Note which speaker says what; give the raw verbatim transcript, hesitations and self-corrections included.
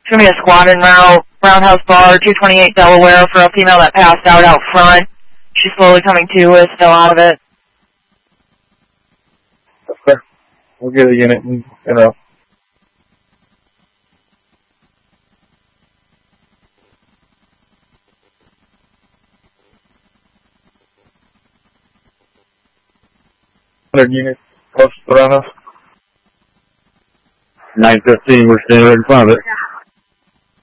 Speaker 1: It's going to be a squadron route, Roundhouse Bar, two twenty-eight Delaware, for a female that passed out out front. She's slowly coming to us, still out of it.
Speaker 2: Okay. We'll get a unit in, in row. one hundred units close around us.
Speaker 3: nine fifteen, we're standing right in front of it.